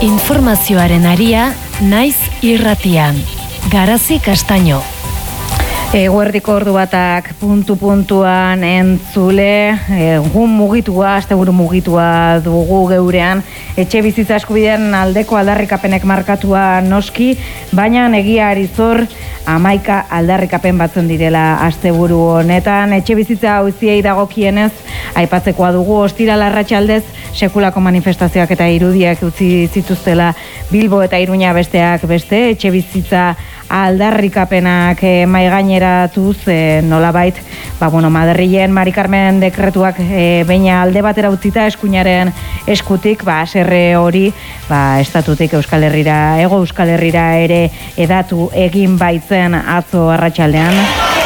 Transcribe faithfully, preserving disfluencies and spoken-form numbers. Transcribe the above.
Informazioaren aria, naiz irratian. Garazi Castaño. Eguerdiko ordu batak puntu-puntuan entzule, egun mugitua, asteburu mugitua dugu geurean, etxe bizitza eskubidean aldeko aldarrikapenek markatua noski, baina egia arizor hamaika aldarrikapen batzen direla asteburu honetan, etxe bizitza auziei dagokienez, aipatzekoa dugu ostiral arratsaldez sekulako manifestazioak eta irudiak utzi zituztela Bilbo eta Iruña besteak beste, etxe bizitza aldarrikapenak e, maigaineratuz e, nolabait, ba, bueno, Madrilen Mari Carmen dekretuak e, baina alde batera utzita eskuinaren eskutik, ba, serre hori, ba, estatutik Euskal Herrira, ego Euskal Herrira ere edatu egin baitzen atzo arratsaldean.